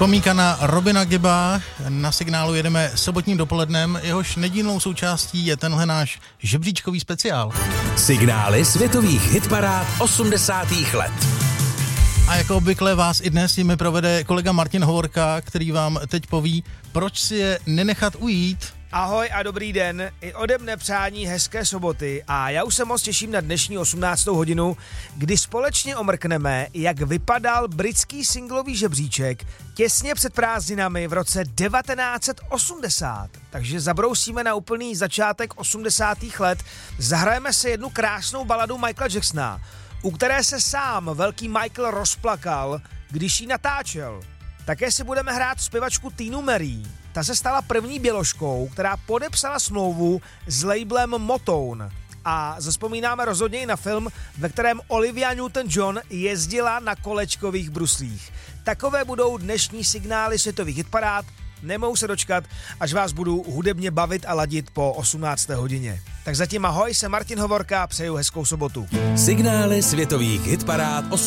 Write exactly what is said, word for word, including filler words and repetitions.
Vzpomínka na Robina Gibba. Na Signálu jedeme sobotním dopolednem, jehož nedílnou součástí je tenhle náš žebříčkový speciál. Signály světových hitparád osmdesátých let. A jako obvykle vás i dnes jimi provede kolega Martin Hovorka, který vám teď poví, proč si je nenechat ujít. Ahoj a dobrý den, i ode mne přání hezké soboty a já už se moc těším na dnešní osmnáctou hodinu, kdy společně omrkneme, jak vypadal britský singlový žebříček těsně před prázdninami v roce devatenáct set osmdesát. Takže zabrousíme na úplný začátek osmdesátých let, zahrajeme si jednu krásnou baladu Michaela Jacksona, u které se sám velký Michael rozplakal, když ji natáčel. Také si budeme hrát zpěvačku Tinu Marie. Ta se stala první běložkou, která podepsala smlouvu s labelem Motown. A zazpomínáme rozhodně i na film, ve kterém Olivia Newton-John jezdila na kolečkových bruslích. Takové budou dnešní signály světových hitparád. Nemohu se dočkat, až vás budu hudebně bavit a ladit po osmnácté hodině. Tak zatím ahoj, jsem Martin Hovorka, přeju hezkou sobotu. Signály světových hitparád